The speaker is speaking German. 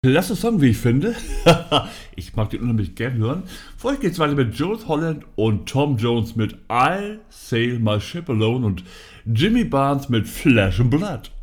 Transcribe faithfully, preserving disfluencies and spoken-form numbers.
Klasse Song, wie ich finde. Ich mag den unheimlich gern hören. Vorher geht's weiter mit Jules Holland und Tom Jones mit I'll Sail My Ship Alone und Jimmy Barnes mit Flesh and Blood.